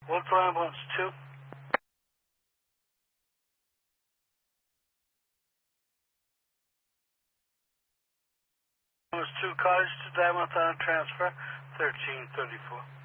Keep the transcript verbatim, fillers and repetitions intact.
What's ambulance two? Ambulance two, cottage to Diamond on transfer, thirteen thirty-four.